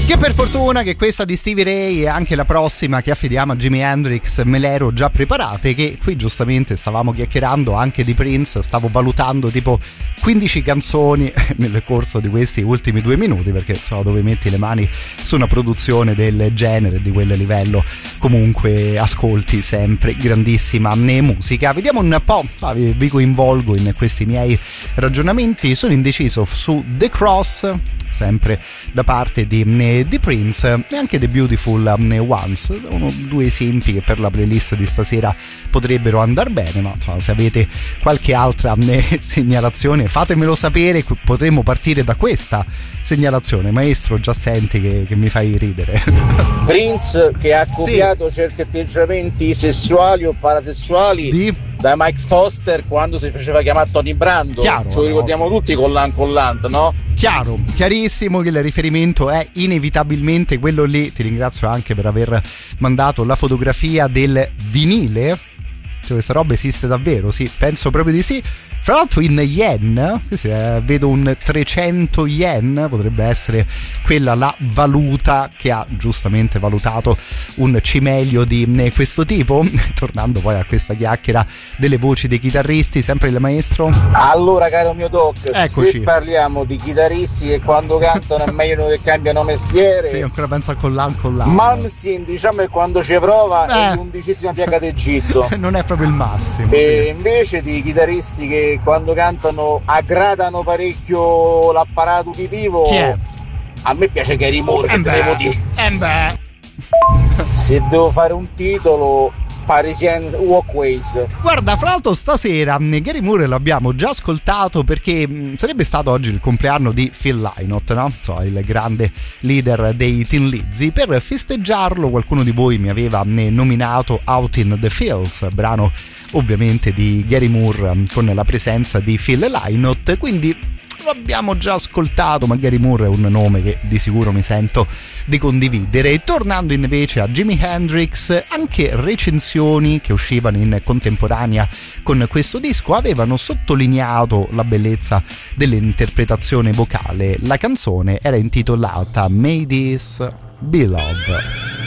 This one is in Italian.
Che per fortuna che questa di Stevie Ray e anche la prossima che affidiamo a Jimi Hendrix me l'ero già preparate, che qui giustamente stavamo chiacchierando anche di Prince, stavo valutando tipo 15 canzoni nel corso di questi ultimi 2 minuti, perché so dove metti le mani su una produzione del genere, di quel livello, comunque ascolti sempre grandissima musica. Vediamo un po', vi coinvolgo in questi miei ragionamenti. Sono indeciso su The Cross, sempre da parte di Prince, e anche The Beautiful Ones. Sono 2 esempi che per la playlist di stasera potrebbero andare bene, ma insomma, se avete qualche altra segnalazione fatemelo sapere, potremmo partire da questa segnalazione. Maestro, già senti che mi fai ridere. Prince che ha copiato certi atteggiamenti sessuali o parasessuali da Mike Foster quando si faceva chiamare Tony Brando. Chiaro, ce lo ricordiamo tutti con l'Ant, no? Chiaro, chiarissimo che il riferimento è inevitabilmente quello lì. Ti ringrazio anche per aver mandato la fotografia del vinile. Cioè, questa roba esiste davvero? Sì, penso proprio di sì. Fra l'altro in yen, vedo un 300 yen, potrebbe essere quella la valuta che ha giustamente valutato un cimelio di questo tipo. Tornando poi a questa chiacchiera delle voci dei chitarristi, sempre il maestro. Allora, caro mio Doc, eccoci. Se parliamo di chitarristi che quando cantano è meglio che cambiano mestiere. Sì, ancora penso a Collan. Malmsteen, diciamo che quando ci prova è l'11ª piaga d'Egitto. Non è proprio il massimo. E invece di chitarristi che quando cantano aggradano parecchio l'apparato uditivo, chi è? A me piace Gary Moore, che te devo dire. Se devo fare un titolo, Parisian Walkways. Guarda, fra l'altro stasera Gary Moore l'abbiamo già ascoltato perché sarebbe stato oggi il compleanno di Phil Lynott, no? Il grande leader dei Thin Lizzy. Per festeggiarlo qualcuno di voi mi aveva nominato Out in the Fields, brano ovviamente di Gary Moore con la presenza di Phil Lynott, quindi lo abbiamo già ascoltato, ma Gary Moore è un nome che di sicuro mi sento di condividere. Tornando invece a Jimi Hendrix, anche recensioni che uscivano in contemporanea con questo disco avevano sottolineato la bellezza dell'interpretazione vocale. La canzone era intitolata May This Be Love.